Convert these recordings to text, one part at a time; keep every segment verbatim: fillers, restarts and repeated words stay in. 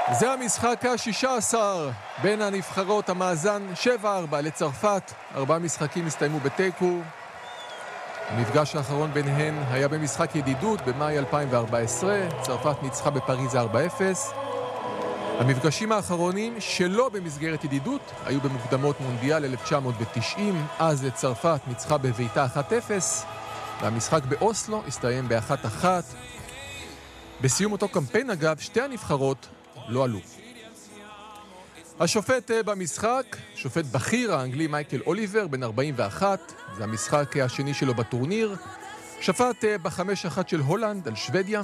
זה המשחק ה-שישה עשר בין הנבחרות, המאזן שבע ארבע לצרפת. ארבעה משחקים הסתיימו בתיקו. המפגש האחרון ביניהן היה במשחק ידידות במאי אלפיים וארבע עשרה. צרפת ניצחה בפריז ארבע אפס. המפגשים האחרונים שלא במסגרת ידידות היו במוקדמות מונדיאל אלף תשע מאות תשעים. אז צרפת ניצחה בביתה אחת אפס, והמשחק באוסלו הסתיים ב-אחת אחת. בסיום אותו קמפיין אגב, שתי הנבחרות לא עלו. השופט במשחק, שופט בכיר האנגלי מייקל אוליבר, בן ארבעים ואחת, זה המשחק השני שלו בטורניר. שפט בחמש אחת של הולנד על שוודיה.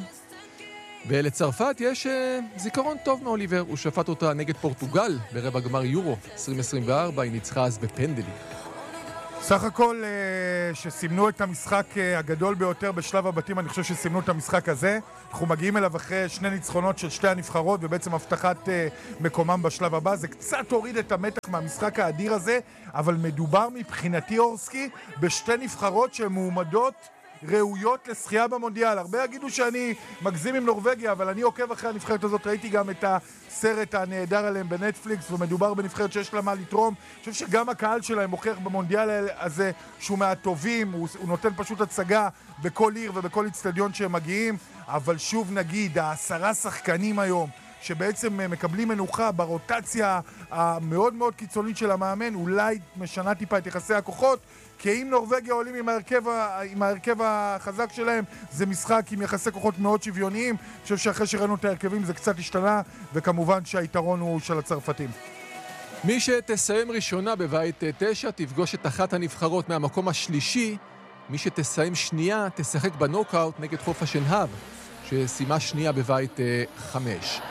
ולצרפת יש זיכרון טוב מאוליבר, הוא שפט אותה נגד פורטוגל ברבע גמר יורו עשרים עשרים וארבע, היא ניצחה אז בפנדלים. סך הכל שסימנו את המשחק הגדול ביותר בשלב הבתים, אני חושב שסימנו את המשחק הזה. אנחנו מגיעים אליו אחרי שני ניצחונות של שתי הנבחרות ובעצם הבטחת מקומם בשלב הבא. זה קצת הוריד את המתח מהמשחק האדיר הזה, אבל מדובר מבחינתי אורסקי בשתי נבחרות שהן מועמדות ראויות לשחייה במונדיאל. הרבה יגידו שאני מגזים עם נורווגיה, אבל אני עוקב אחרי הנבחרת הזאת, ראיתי גם את הסרט הנהדר עליהם בנטפליקס, ומדובר בנבחרת שיש לה מה לתרום. אני חושב שגם הקהל שלהם מוכיח במונדיאל הזה שהוא מהטובים, הוא, הוא נותן פשוט הצגה בכל עיר ובכל אצטדיון שהם מגיעים. אבל שוב נגיד, העשרה שחקנים היום שבעצם מקבלים מנוחה ברוטציה המאוד מאוד קיצונית של המאמן, אולי משנה טיפה את יחסי הכוחות, כי אם נורווגיה עולים עם ההרכב, עם ההרכב החזק שלהם, זה משחק עם יחסי כוחות מאוד שוויוניים. אני חושב שאחרי שראינו את ההרכבים זה קצת השתנה, וכמובן שהיתרון הוא של הצרפתים. מי שתסיים ראשונה בבית תשע תפגוש את אחת הנבחרות מהמקום השלישי. מי שתסיים שנייה תשחק בנוקאוט נגד חוף השנהב, שסיימה שנייה בבית חמש.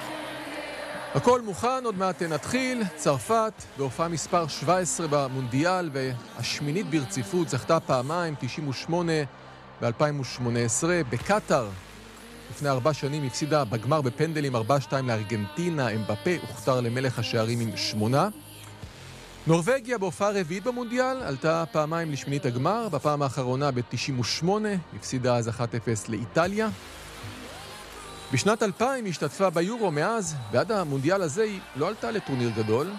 הכל מוכן, עוד מעט נתחיל. צרפת בהופעה מספר שבע עשרה במונדיאל והשמינית ברציפות, זכתה פעמיים, תשעים ושמונה ב-אלפיים ושמונה עשרה. בקטר לפני ארבע שנים הפסידה בגמר בפנדלים ארבע שתיים לארגנטינה. אמבפה הוכתר למלך השערים עם שמונה. נורווגיה בהופעה רביעית במונדיאל, עלתה פעמיים לשמינית הגמר, בפעם האחרונה ב-תשעים ושמונה, הפסידה אז אחת אפס לאיטליה. בשנת אלפיים היא השתתפה ביורו, מאז ועד המונדיאל הזה היא לא עלתה לטורניר גדול.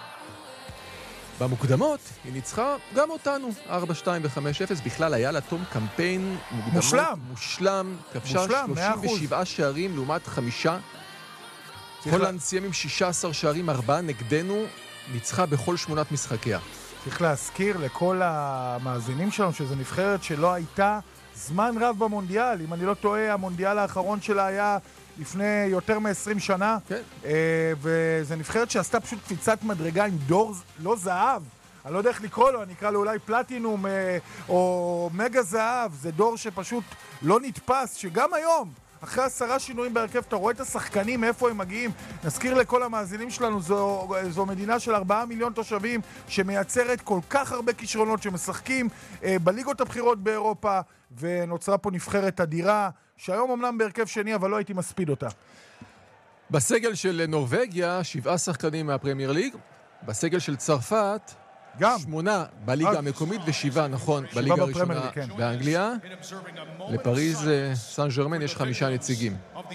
במוקדמות היא ניצחה גם אותנו, ארבע שתיים ו-חמש אפס. בכלל היה לה תום קמפיין מוקדמות מושלם, מושלם, כבשה שלושים ושבעה שערים לעומת חמישה. הולנד סיים עם שישה עשר שערים, ארבעה נגדנו, ניצחה בכל שמונת משחקיה. צריך להזכיר לכל המאזינים שלנו שזו נבחרת שלא הייתה זמן רב במונדיאל. אם אני לא טועה, המונדיאל האחרון שלה היה לפני יותר מ-עשרים שנה. כן. וזה נבחרת שעשתה פשוט קפיצת מדרגה עם דור לא זהב. אני לא יודע איך לקרוא לו, אני אקרא לו אולי פלטינום או מגה זהב. זה דור שפשוט לא נתפס, שגם היום, אחרי עשרה שינויים בהרכב, אתה רואה את השחקנים, מאיפה הם מגיעים. נזכיר לכל המאזינים שלנו, זו, זו מדינה של ארבעה מיליון תושבים, שמייצרת כל כך הרבה כישרונות, שמשחקים אה, בליגות הבחירות באירופה, ונוצרה פה נבחרת אדירה, שהיום אמנם בהרכב שני, אבל לא הייתי מספיד אותה. בסגל של נורווגיה, שבעה שחקנים מהפרמייר ליג. בסגל של צרפת, גם. שמונה בליגה המקומית ושבעה, נכון, בליגה הראשונה כן. באנגליה. לפריז סן ז'רמן יש חמישה נציגים.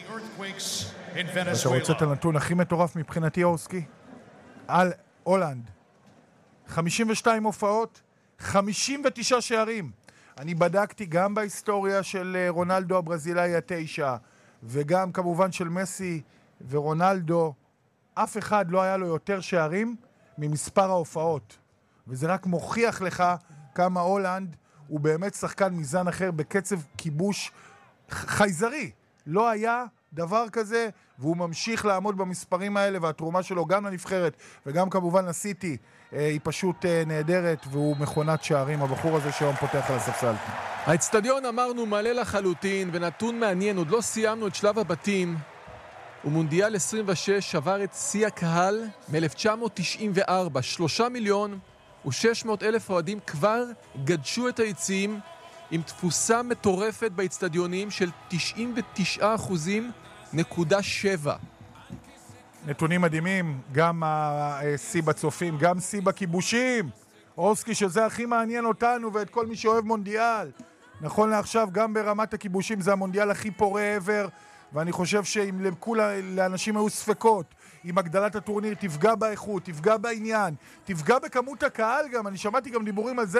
אתה רוצה את הנתון הכי מטורף מבחינתי, אורסקי? על הולנד. חמישים ושתיים הופעות, חמישים ותשעה שערים. אני בדקתי גם בהיסטוריה של רונלדו הברזילאי התשע, וגם כמובן של מסי ורונלדו. אף אחד לא היה לו יותר שערים ממספר ההופעות. וזה רק מוכיח לך כמה הולנד הוא באמת שחקן מזן אחר בקצב כיבוש חייזרי. לא היה דבר כזה, והוא ממשיך לעמוד במספרים האלה, והתרומה שלו גם לנבחרת וגם כמובן לסיטי היא פשוט נהדרת, והוא מכונת שערים, הבחור הזה שהיום פותח על הספסל. האצטדיון אמרנו מלא לחלוטין, ונתון מעניין, עוד לא סיימנו את שלב הבתים, ומונדיאל עשרים ושש שבר את שיא הקהל מ-אלף תשע מאות תשעים וארבע, שלושה מיליון ושש מאות אלף אוהדים כבר גדשו את היציעים, עם תפוסה מטורפת באצטדיונים של תשעים ותשעה אחוזים נקודה שבע. נתונים מדהימים, גם השיא בצופים, גם שיא בכיבושים. אורסקי, שזה הכי מעניין אותנו ואת כל מי שאוהב מונדיאל. נכון לעכשיו, גם ברמת הכיבושים זה המונדיאל הכי פורה עבר, ואני חושב שאם לכולה, לאנשים היו ספקות, אם הגדלת הטורניר תפגע באיכות, תפגע בעניין, תפגע בכמות הקהל גם, אני שמעתי גם דיבורים על זה